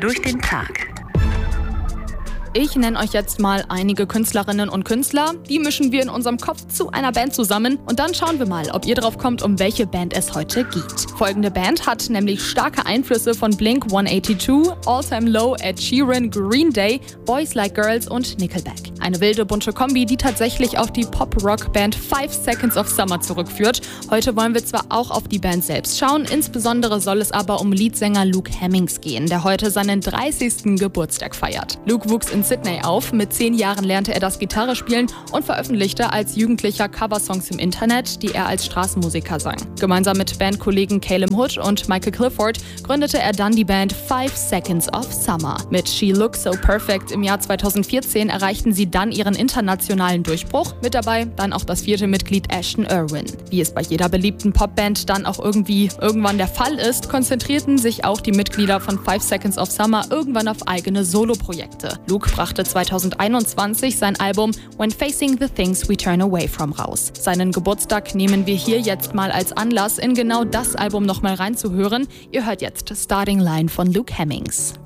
durch den Tag. Ich nenne euch jetzt mal einige Künstlerinnen und Künstler. Die mischen wir in unserem Kopf zu einer Band zusammen und dann schauen wir mal, ob ihr drauf kommt, um welche Band es heute geht. Folgende Band hat nämlich starke Einflüsse von Blink-182, All Time Low, Ed Sheeran, Green Day, Boys Like Girls und Nickelback. Eine wilde, bunte Kombi, die tatsächlich auf die Pop-Rock-Band 5 Seconds of Summer zurückführt. Heute wollen wir zwar auch auf die Band selbst schauen, insbesondere soll es aber um Leadsänger Luke Hemmings gehen, der heute seinen 30. Geburtstag feiert. Luke wuchs in Sydney auf. Mit 10 Jahren lernte er das Gitarrespielen und veröffentlichte als Jugendlicher Coversongs im Internet, die er als Straßenmusiker sang. Gemeinsam mit Bandkollegen Caleb Hood und Michael Clifford gründete er dann die Band 5 Seconds of Summer. Mit She Looks So Perfect im Jahr 2014 erreichten sie dann ihren internationalen Durchbruch. Mit dabei dann auch das 4. Mitglied Ashton Irwin. Wie es bei jeder beliebten Popband dann auch irgendwann der Fall ist, konzentrierten sich auch die Mitglieder von 5 Seconds of Summer irgendwann auf eigene Soloprojekte. Luke brachte 2021 sein Album When Facing the Things We Turn Away From raus. Seinen Geburtstag nehmen wir hier jetzt mal als Anlass, in genau das Album nochmal reinzuhören. Ihr hört jetzt Starting Line von Luke Hemmings.